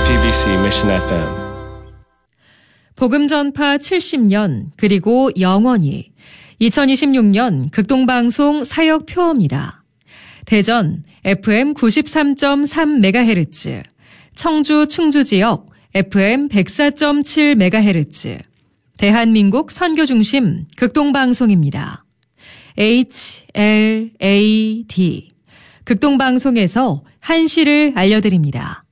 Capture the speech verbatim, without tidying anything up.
지비씨 Mission 에프엠. 복음 전파 칠십 년 그리고 영원히 이천이십육 년 극동방송 사역 표어입니다. 대전 에프엠 구십삼 점 삼 메가헤르츠, 청주 충주 지역 에프엠 백사 점 칠 메가헤르츠, 대한민국 선교중심 극동방송입니다. 에이치 엘 에이 디 극동방송에서 한시를 알려드립니다.